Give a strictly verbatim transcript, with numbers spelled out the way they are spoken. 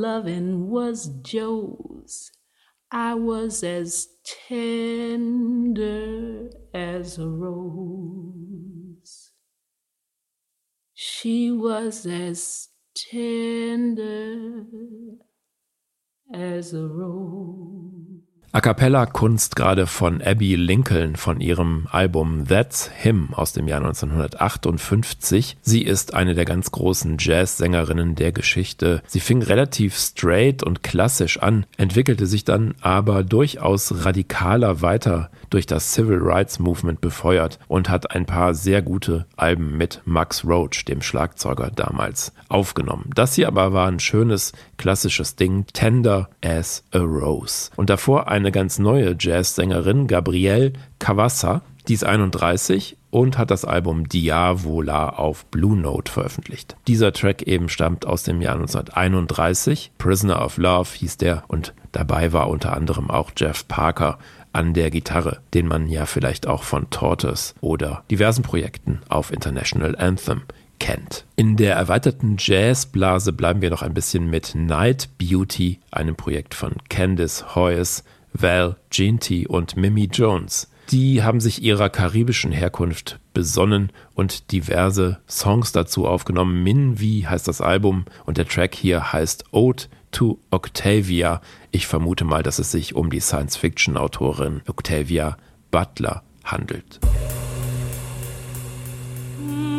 Loving was Joe's. I was as tender as a rose. She was as tender as a rose. A cappella Kunst gerade von Abby Lincoln von ihrem Album That's Him aus dem Jahr neunzehnhundertachtundfünfzig. Sie ist eine der ganz großen Jazzsängerinnen der Geschichte. Sie fing relativ straight und klassisch an, entwickelte sich dann aber durchaus radikaler weiter durch das Civil Rights Movement befeuert und hat ein paar sehr gute Alben mit Max Roach, dem Schlagzeuger damals, aufgenommen. Das hier aber war ein schönes, klassisches Ding, Tender as a Rose. Und davor eine ganz neue Jazzsängerin, Gabrielle Cavassa, die ist einunddreißig und hat das Album Diavola auf Blue Note veröffentlicht. Dieser Track eben stammt aus dem Jahr neunzehnhunderteinunddreißig, Prisoner of Love hieß der, und dabei war unter anderem auch Jeff Parker an der Gitarre, den man ja vielleicht auch von Tortoise oder diversen Projekten auf International Anthem kennt. In der erweiterten Jazzblase bleiben wir noch ein bisschen mit Night Beauty, einem Projekt von Candice Hoyes, Val Jeanty und Mimi Jones. Die haben sich ihrer karibischen Herkunft besonnen und diverse Songs dazu aufgenommen. Minvi heißt das Album und der Track hier heißt Ode to Octavia. Ich vermute mal, dass es sich um die Science-Fiction-Autorin Octavia Butler handelt. Mm.